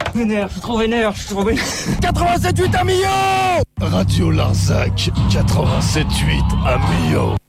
Vénère, je suis trop vénère, 87.8 à Millau. Radio Larzac, 87.8 à Millau.